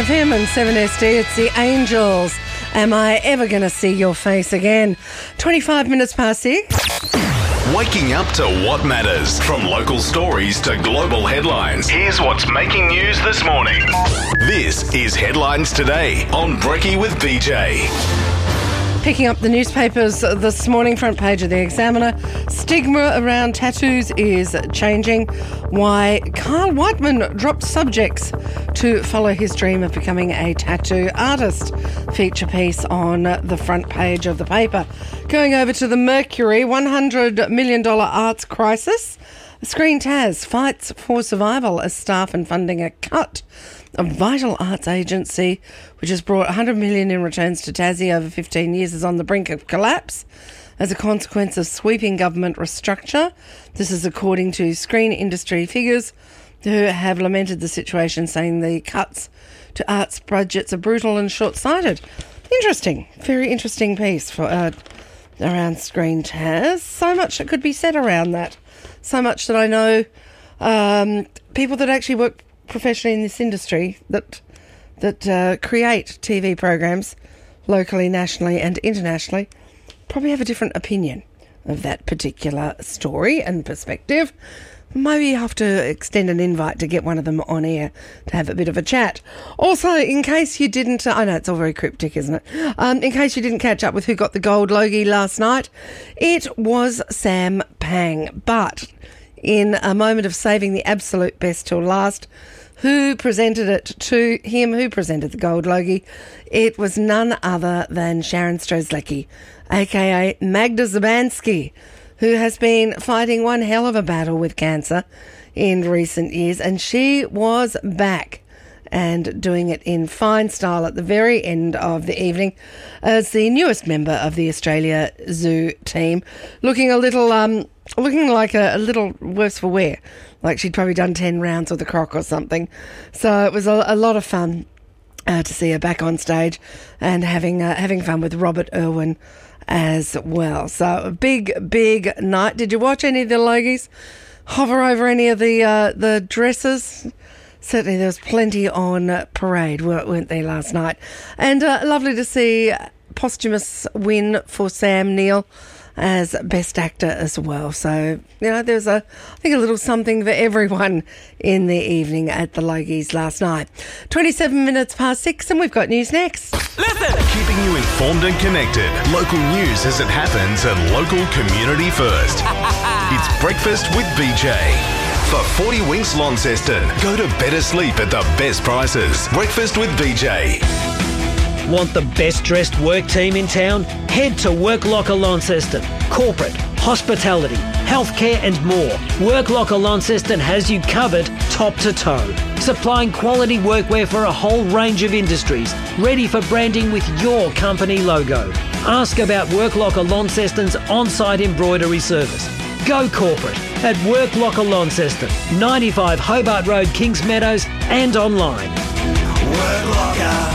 7FM and 7SD, it's the Angels. Am I ever going to see your face again? 25 minutes past 6. Waking up to what matters. From local stories to global headlines. Here's what's making news this morning. This is Headlines Today on Brekkie with BJ. Picking up the newspapers this morning, front page of the Examiner. Stigma around tattoos is changing. Why Carl Whiteman dropped subjects to follow his dream of becoming a tattoo artist. Feature piece on the front page of the paper. Going over to the Mercury, $100 million arts crisis. Screen Tas fights for survival as staff and funding are cut. A vital arts agency which has brought $100 million in returns to Tassie over 15 years is on the brink of collapse as a consequence of sweeping government restructure. This is according to screen industry figures who have lamented the situation, saying the cuts to arts budgets are brutal and short-sighted. Interesting, very interesting piece for around Screen Tas. So much that could be said around that. So much that I know people that actually work professionally in this industry that create TV programs locally, nationally and internationally probably have a different opinion of that particular story and perspective. Maybe you have to extend an invite to get one of them on air to have a bit of a chat. Also, in case you didn't... I know it's all very cryptic, isn't it? In case you didn't catch up with who got the gold Logie last night, it was Sam Pang. But in a moment of saving the absolute best till last, who presented it to him? Who presented the gold Logie? It was none other than Sharon Strzelecki, a.k.a. Magda Szubanski, who has been fighting one hell of a battle with cancer in recent years, and she was back and doing it in fine style at the very end of the evening as the newest member of the Australia Zoo team, looking like a little worse for wear, like she'd probably done 10 rounds with a croc or something. So it was a lot of fun to see her back on stage and having fun with Robert Irwin as well. So a big night. Did you watch any of the Logies hover over any of the dresses? Certainly there was plenty on parade, weren't there, last night? And lovely to see posthumous win for Sam Neill as Best Actor as well. So, there's I think a little something for everyone in the evening at the Logies last night. 27 minutes past 6 and we've got news next. Listen! Keeping you informed and connected. Local news as it happens and local community first. It's Breakfast with BJ. For 40 Winks Launceston, go to better sleep at the best prices. Breakfast with BJ. Want the best dressed work team in town? Head to Work Locker Launceston. Corporate, hospitality, healthcare and more. Work Locker Launceston has you covered top to toe. Supplying quality workwear for a whole range of industries, ready for branding with your company logo. Ask about Work Locker Launceston's on-site embroidery service. Go corporate at Work Locker Launceston, 95 Hobart Road, Kings Meadows and online. Work Locker.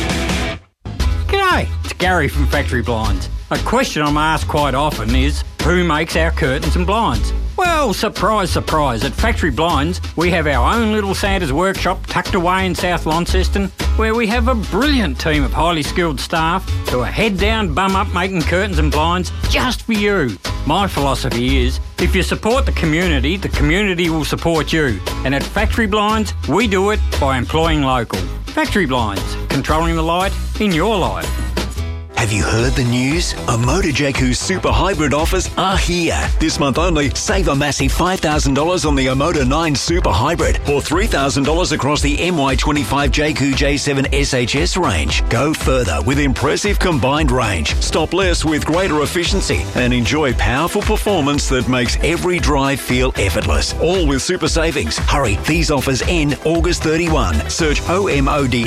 G'day, it's Gary from Factory Blinds. A question I'm asked quite often is, who makes our curtains and blinds? Well, surprise, surprise, at Factory Blinds we have our own little Santa's workshop tucked away in South Launceston, where we have a brilliant team of highly skilled staff who are head down, bum up making curtains and blinds just for you. My philosophy is, if you support the community will support you. And at Factory Blinds, we do it by employing local. Factory Blinds, controlling the light in your life. Have you heard the news? Omoda Jayco Super Hybrid offers are here. This month only, save a massive $5,000 on the Omoda 9 Super Hybrid or $3,000 across the MY25 Jayco J7 SHS range. Go further with impressive combined range. Stop less with greater efficiency and enjoy powerful performance that makes every drive feel effortless. All with super savings. Hurry, these offers end August 31. Search OMODA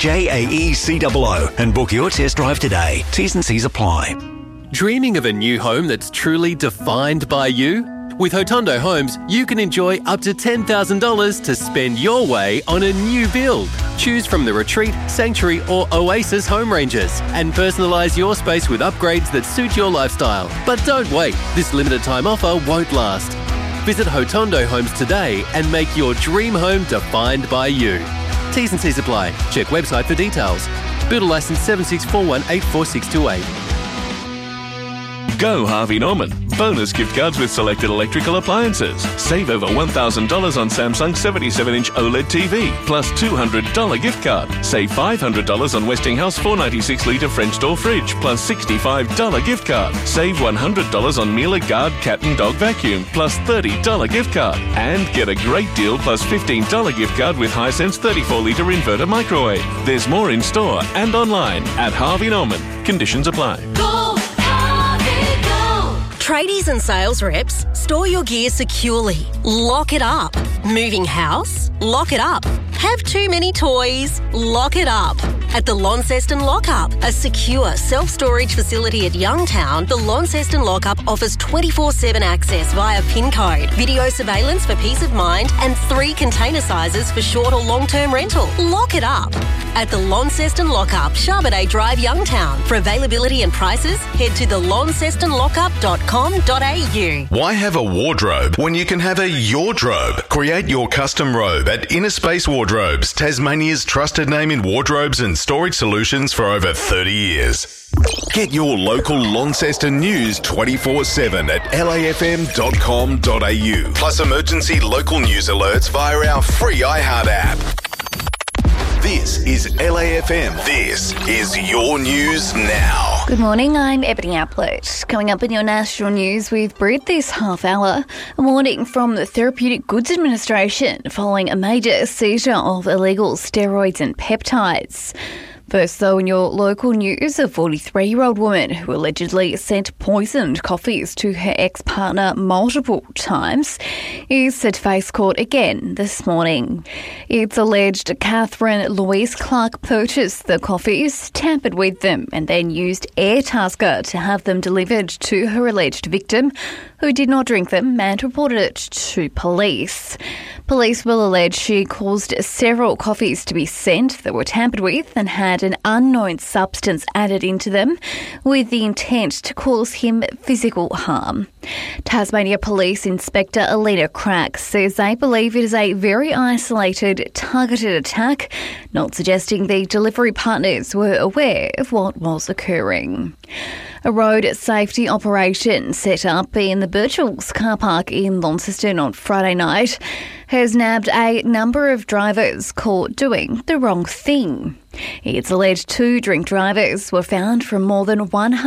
JAECOO and book your test drive today. T's and C's apply. Dreaming of a new home that's truly defined by you? With Hotondo Homes, you can enjoy up to $10,000 to spend your way on a new build. Choose from the Retreat, Sanctuary or Oasis home ranges and personalise your space with upgrades that suit your lifestyle. But don't wait, this limited time offer won't last. Visit Hotondo Homes today and make your dream home defined by you. T's and C's apply. Check website for details. Builder licence 7641844628. Go Harvey Norman. Bonus gift cards with selected electrical appliances. Save over $1,000 on Samsung 77-inch OLED TV, plus $200 gift card. Save $500 on Westinghouse 496-litre French door fridge, plus $65 gift card. Save $100 on Miele Guard cat and dog vacuum, plus $30 gift card. And get a great deal plus $15 gift card with Hisense 34-litre inverter microwave. There's more in store and online at Harvey Norman. Conditions apply. Tradies and sales reps, store your gear securely. Lock it up. Moving house? Lock it up. Have too many toys? Lock it up. At the Launceston Lockup, a secure self-storage facility at Youngtown, the Launceston Lockup offers 24/7 access via PIN code, video surveillance for peace of mind, and 3 container sizes for short or long-term rental. Lock it up. At the Launceston Lockup, Charbonnet Drive, Youngtown. For availability and prices, head to thelauncestonlockup.com.au. Why have a wardrobe when you can have a yourdrobe? Create your custom robe at Inner Space Wardrobes, Tasmania's trusted name in wardrobes and storage solutions for over 30 years. Get your local Launceston news 24/7 at lafm.com.au. Plus emergency local news alerts via our free iHeart app. This is LAFM. This is your news now. Good morning, I'm Ebony Applett. Coming up in your national news with Brit this half hour, a warning from the Therapeutic Goods Administration following a major seizure of illegal steroids and peptides. First, though, in your local news, a 43-year-old woman who allegedly sent poisoned coffees to her ex-partner multiple times is set to face court again this morning. It's alleged Catherine Louise Clark purchased the coffees, tampered with them, and then used Airtasker to have them delivered to her alleged victim, who did not drink them and reported it to police. Police will allege she caused several coffees to be sent that were tampered with and had an unknown substance added into them with the intent to cause him physical harm. Tasmania Police Inspector Alina Crack says they believe it is a very isolated, targeted attack, not suggesting the delivery partners were aware of what was occurring. A road safety operation set up in the Birchells car park in Launceston on Friday night has nabbed a number of drivers caught doing the wrong thing. It's alleged 2 drink drivers were found from more than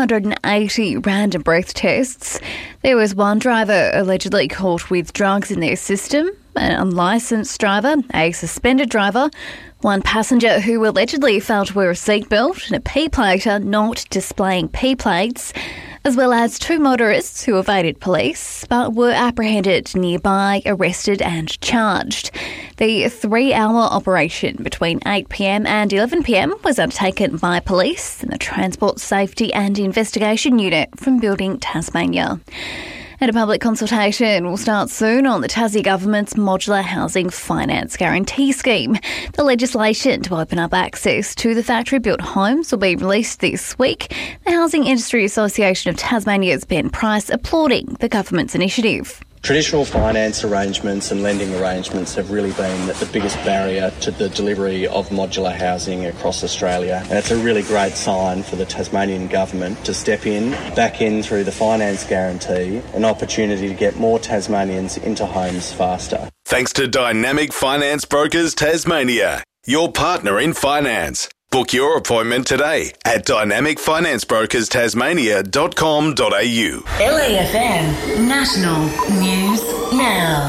180 random breath tests. There was one driver allegedly caught with drugs in their system, an unlicensed driver, a suspended driver, one passenger who allegedly failed to wear a seatbelt, and a P-plater not displaying P-plates, as well as 2 motorists who evaded police but were apprehended nearby, arrested and charged. The 3-hour operation between 8 p.m. and 11 p.m. was undertaken by police and the Transport Safety and Investigation Unit from Building Tasmania. And a public consultation will start soon on the Tassie Government's Modular Housing Finance Guarantee Scheme. The legislation to open up access to the factory-built homes will be released this week. The Housing Industry Association of Tasmania's Ben Price applauding the government's initiative. Traditional finance arrangements and lending arrangements have really been the biggest barrier to the delivery of modular housing across Australia. And it's a really great sign for the Tasmanian government to step in, back in through the finance guarantee, an opportunity to get more Tasmanians into homes faster. Thanks to Dynamic Finance Brokers Tasmania, your partner in finance. Book your appointment today at dynamicfinancebrokerstasmania.com.au. LAFM National News Now.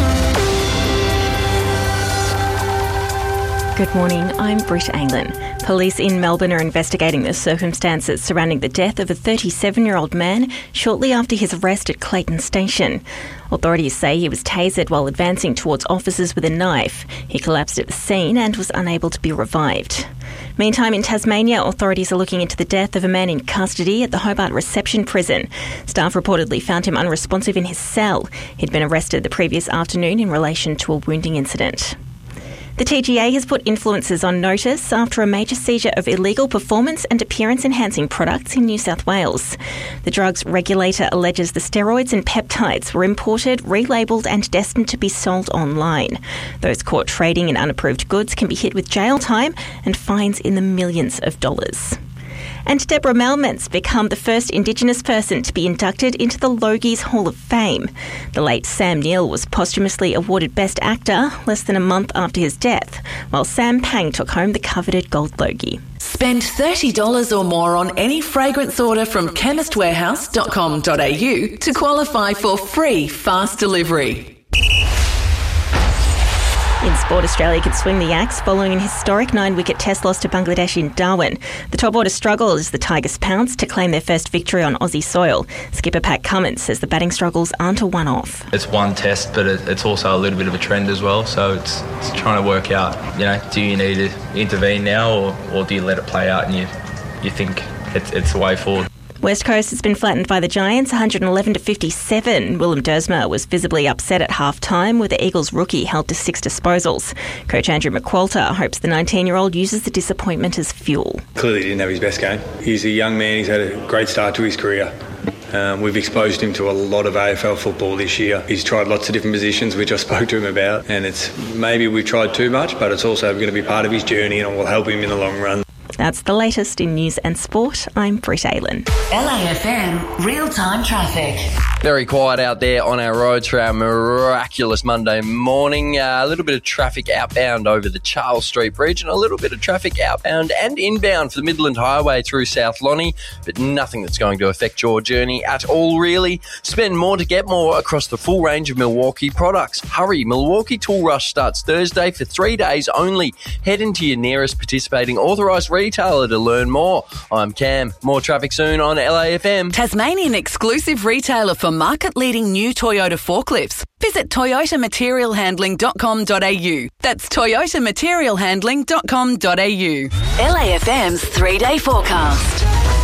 Good morning, I'm Britt Aylan. Police in Melbourne are investigating the circumstances surrounding the death of a 37-year-old man shortly after his arrest at Clayton Station. Authorities say he was tasered while advancing towards officers with a knife. He collapsed at the scene and was unable to be revived. Meantime, in Tasmania, authorities are looking into the death of a man in custody at the Hobart Reception Prison. Staff reportedly found him unresponsive in his cell. He'd been arrested the previous afternoon in relation to a wounding incident. The TGA has put influencers on notice after a major seizure of illegal performance and appearance-enhancing products in New South Wales. The drugs regulator alleges the steroids and peptides were imported, relabelled and destined to be sold online. Those caught trading in unapproved goods can be hit with jail time and fines in the millions of dollars. And Deborah Melman's become the first Indigenous person to be inducted into the Logies Hall of Fame. The late Sam Neill was posthumously awarded Best Actor less than a month after his death, while Sam Pang took home the coveted Gold Logie. Spend $30 or more on any fragrance order from chemistwarehouse.com.au to qualify for free fast delivery. In sport, Australia could swing the axe following an historic 9-wicket test loss to Bangladesh in Darwin. The top order struggled as the Tigers pounced to claim their first victory on Aussie soil. Skipper Pat Cummins says the batting struggles aren't a one-off. It's one test, but it's also a little bit of a trend as well, so it's trying to work out, do you need to intervene now or do you let it play out and you think it's the way forward? West Coast has been flattened by the Giants, 111-57. Willem Dersma was visibly upset at half-time, with the Eagles rookie held to 6 disposals. Coach Andrew McQualter hopes the 19-year-old uses the disappointment as fuel. Clearly he didn't have his best game. He's a young man, he's had a great start to his career. We've exposed him to a lot of AFL football this year. He's tried lots of different positions, which I spoke to him about, and it's maybe we've tried too much, but it's also going to be part of his journey and it will help him in the long run. That's the latest in news and sport. I'm Britt Aylan. LAFM real-time traffic. Very quiet out there on our roads for our miraculous Monday morning. A little bit of traffic outbound over the Charles Street Bridge and a little bit of traffic outbound and inbound for the Midland Highway through South Lonnie, but nothing that's going to affect your journey at all, really. Spend more to get more across the full range of Milwaukee products. Hurry, Milwaukee Tool Rush starts Thursday for 3 days only. Head into your nearest participating authorised retailer to learn more. I'm Cam. More traffic soon on LAFM. Tasmanian exclusive retailer for market-leading new Toyota forklifts. Visit toyotamaterialhandling.com.au. That's toyotamaterialhandling.com.au. LAFM's 3-day forecast.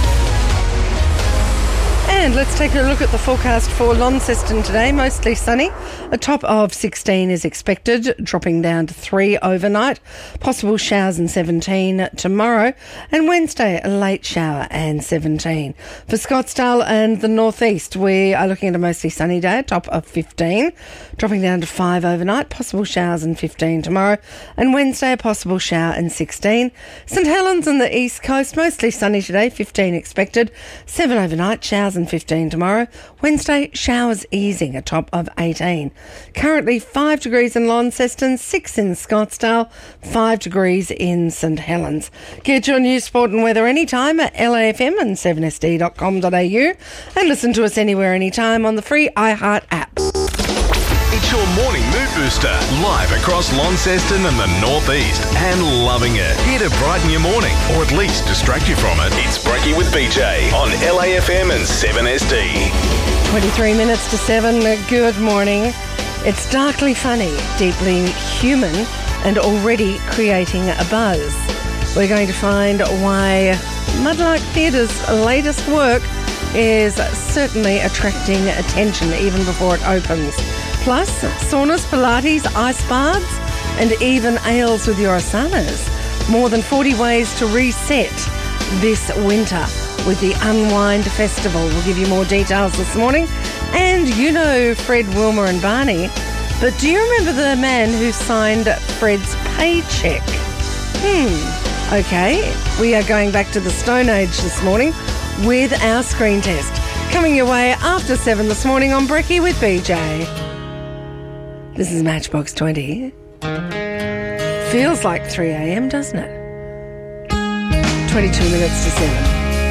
And let's take a look at the forecast for Launceston today. Mostly sunny. A top of 16 is expected, dropping down to 3 overnight. Possible showers and 17 tomorrow. And Wednesday, a late shower and 17. For Scottsdale and the northeast, we are looking at a mostly sunny day, top of 15, dropping down to 5 overnight. Possible showers and 15 tomorrow. And Wednesday, a possible shower and 16. St Helens and the east coast, mostly sunny today, 15 expected. 7 overnight, showers and 15 tomorrow. Wednesday, showers easing, a top of 18. Currently 5 degrees in Launceston, 6 in Scottsdale, 5 degrees in St Helens. Get your news, sport and weather anytime at LAFM and 7sd.com.au and listen to us anywhere, anytime on the free iHeart app. It's your morning mood booster, live across Launceston and the northeast, and loving it. Here to brighten your morning, or at least distract you from it. It's Brekkie with BJ on LAFM and 7SD. 23 minutes to 7. Good morning. It's darkly funny, deeply human, and already creating a buzz. We're going to find why Mudlark Theatre's latest work is certainly attracting attention even before it opens. Plus, saunas, Pilates, ice baths, and even ales with your asanas. More than 40 ways to reset this winter with the Unwind Festival. We'll give you more details this morning. And you know Fred, Wilma and Barney, but do you remember the man who signed Fred's paycheck? Okay, we are going back to the Stone Age this morning with our screen test. Coming your way after 7 this morning on Brekkie with BJ. This is Matchbox 20. Feels like 3 a.m, doesn't it? 22 minutes to 7.